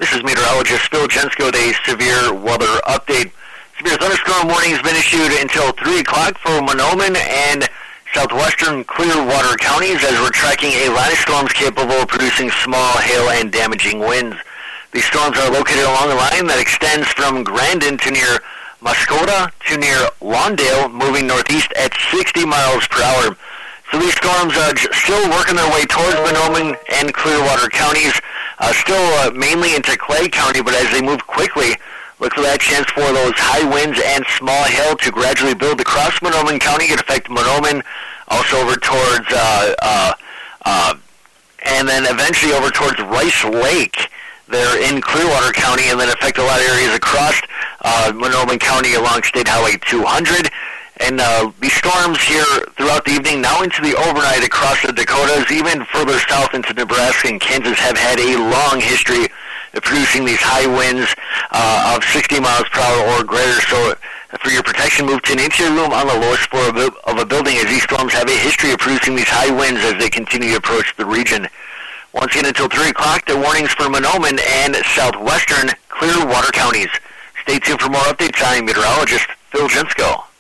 This is meteorologist Phil Jensko with a severe weather update. Severe thunderstorm warning has been issued until 3 o'clock for Mahnomen and southwestern Clearwater counties as we're tracking a line of storms capable of producing small hail and damaging winds. These storms are located along a line that extends from Grandin to near Muskota to near Lawndale, moving northeast at 60 miles per hour. So these storms are still working their way towards Mahnomen and Clearwater counties, still mainly into Clay County, but as they move quickly, look for that chance for those high winds and small hail to gradually build across Mahnomen County. It affect Mahnomen, also over towards, and then eventually over towards Rice Lake. They're in Clearwater County, and then affect a lot of areas across Mahnomen County along State Highway 200. And these storms here throughout the evening, now into the overnight across the Dakotas, even further south into Nebraska and Kansas, have had a long history of producing these high winds of 60 miles per hour or greater. So for your protection, move to an interior room on the lowest floor of a building, as these storms have a history of producing these high winds as they continue to approach the region. Once again, until 3 o'clock, the warnings for Mahnomen and southwestern Clearwater counties. Stay tuned for more updates. I'm meteorologist Phil Jensko.